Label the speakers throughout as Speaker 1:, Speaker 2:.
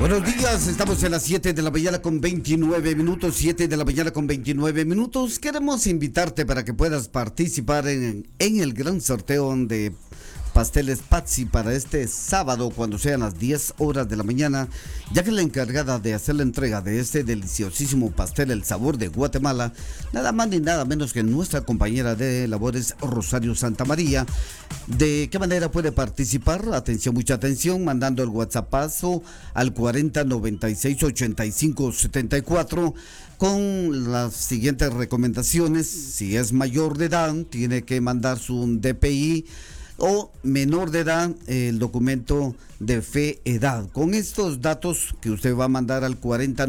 Speaker 1: Buenos días, estamos en las 7 de la mañana con 29 minutos, 7 de la mañana con 29 minutos. Queremos invitarte para que puedas participar en el gran sorteo de Pasteles Pazzi para este sábado cuando sean las 10 horas de la mañana, ya que la encargada de hacer la entrega de este deliciosísimo pastel El Sabor de Guatemala, nada más ni nada menos que nuestra compañera de labores Rosario Santamaría. ¿De qué manera puede participar? Atención, mucha atención, mandando el WhatsAppazo al 40968574 con las siguientes recomendaciones. Si es mayor de edad, tiene que mandar su DPI, o menor de edad, el documento de fe edad. Con estos datos que usted va a mandar al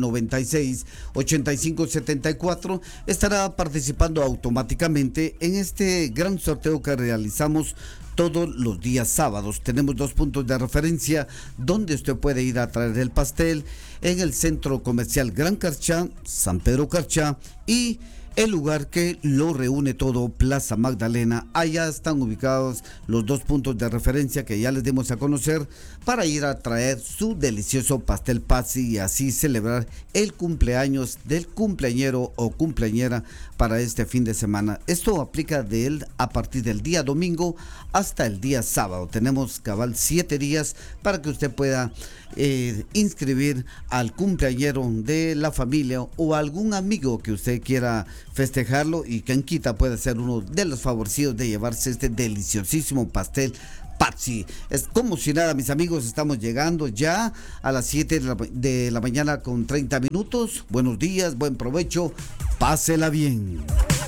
Speaker 1: 4096-8574, estará participando automáticamente en este gran sorteo que realizamos todos los días sábados. Tenemos 2 puntos de referencia donde usted puede ir a traer el pastel: en el Centro Comercial Gran Carchá, San Pedro Carchá, y el lugar que lo reúne todo, Plaza Magdalena. Allá están ubicados los 2 puntos de referencia que ya les dimos a conocer para ir a traer su delicioso pastel Pazzi y así celebrar el cumpleaños del cumpleañero o cumpleañera para este fin de semana. Esto aplica a partir del día domingo hasta el día sábado. Tenemos cabal 7 días para que usted pueda inscribir al cumpleañero de la familia o algún amigo que usted quiera festejarlo, y quien quita puede ser uno de los favorecidos de llevarse este deliciosísimo pastel Pazzi. Es como si nada, mis amigos, estamos llegando ya a las 7 de la mañana con 30 minutos. Buenos días, buen provecho, pásela bien.